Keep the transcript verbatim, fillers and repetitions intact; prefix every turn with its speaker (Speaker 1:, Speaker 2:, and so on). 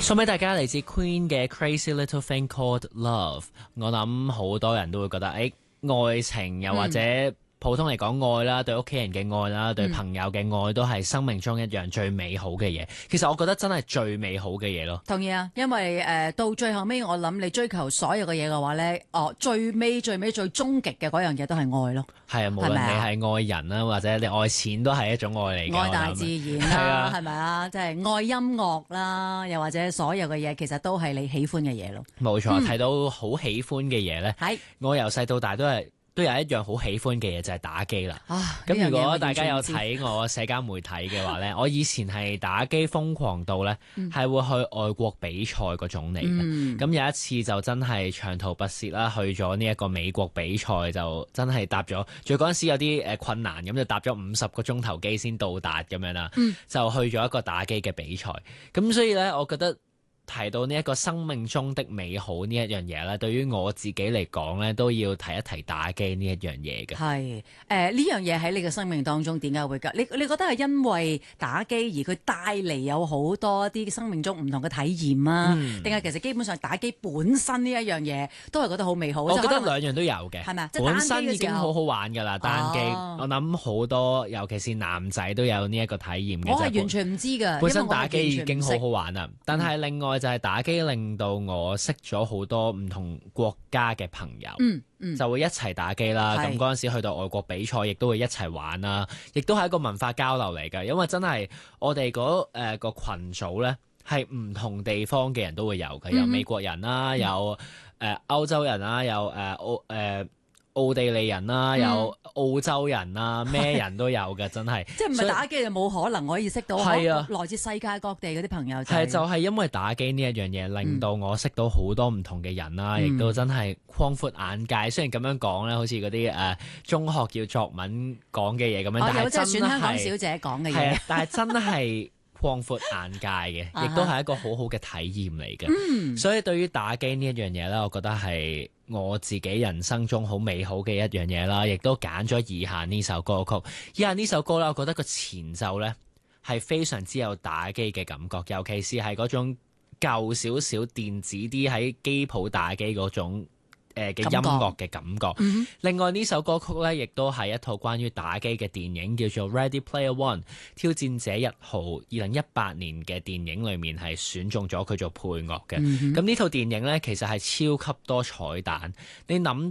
Speaker 1: 送俾大家嚟自 Queen 嘅 Crazy Little Thing Called Love。我諗好多人都會覺得，誒、欸，愛情又或者普通嚟講愛啦，對屋企人嘅愛啦，對朋友嘅愛都係生命中一樣最美好嘅嘢。其實我覺得真係最美好嘅嘢咯。
Speaker 2: 同意啊，因為誒、呃、到最後尾，我諗你追求所有嘅嘢嘅話咧，哦，最尾最尾最終極嘅嗰樣嘢都係愛咯。
Speaker 1: 係啊，無論你係愛人啦，或者你愛錢都係一種愛嚟嘅。
Speaker 2: 愛大自然啦，係咪啊？即係、就是、愛音樂啦，又或者所有嘅嘢，其實都係你喜歡嘅嘢咯。
Speaker 1: 冇錯，睇、嗯、到好喜歡嘅嘢咧，係我由細到大都係。都有一樣好喜歡嘅嘢就係、是、打機啦。咁如果大家有睇我社交媒體嘅話呢，我以前係打機瘋狂到呢，係、嗯、會去外國比賽嗰種嚟嘅。咁、嗯、有一次就真係長途跋涉啦，去咗呢一個美國比賽，就真係搭咗，最嗰陣時有啲誒困難，咁就搭咗五十個鐘頭機先到達咁樣啦。嗯、就去咗一個打機嘅比賽。咁所以呢，我覺得提到呢一個生命中的美好呢一樣嘢咧，對於我自己嚟講咧，都要提一提打機呢一樣嘢嘅。係
Speaker 2: 誒呢樣嘢喺你嘅生命當中點解會㗎？你你覺得係因為打機而佢帶嚟有好多啲生命中唔同嘅體驗啊？定係、嗯、其實基本上打機本身呢一樣嘢都係覺得好美好？
Speaker 1: 我覺得兩樣都有嘅，
Speaker 2: 係咪？
Speaker 1: 本身已經好好玩㗎啦，單機。哦、我諗好多，尤其是男仔都有呢一個體驗嘅。
Speaker 2: 我係完全唔知㗎，
Speaker 1: 本身打機已經好好玩啦，但係另外。就係打機令到我識咗好多唔同國家嘅朋友，嗯嗯、就會一齊打機啦。咁嗰陣時去到外國比賽，亦都會一齊玩啦，亦都係一個文化交流嚟㗎。因為真係我哋嗰誒個群組咧，係唔同地方嘅人都會有嘅，有美國人啦，有誒、呃、歐洲人啦，有誒澳誒奧地利人啦，有澳洲人啦，咩、嗯、人都有嘅，真係。即係唔係打機就冇可能可以識到係啊，來自世界各地嗰啲朋友。係就係、是、因為打機呢一樣嘢，令到我識到好多唔同嘅人啦，亦、嗯、都真係擴闊眼界。雖然咁樣講咧，好似嗰啲誒中學叫作文講嘅嘢咁樣，哦、但係真係選香港小姐講嘅嘢。但係真係擴闊眼界嘅，亦都係一個好好嘅體驗嚟嘅。嗯、所以對於打機呢一樣嘢咧，我覺得係我自己人生中好美好嘅一樣嘢啦，亦都揀咗以下呢首歌曲。以下呢首歌啦，我覺得個前奏咧係非常之有打機嘅感覺，尤其是係嗰種舊少少電子啲喺機鋪打機嗰種誒嘅音樂嘅感覺。嗯、另外呢首歌曲咧，亦都係一套關於打機嘅電影，叫做 Ready Player One 挑戰者一號，二零一八年嘅電影裏面係選中咗佢做配樂嘅。咁呢、嗯、套電影咧，其實係超級多彩蛋，你諗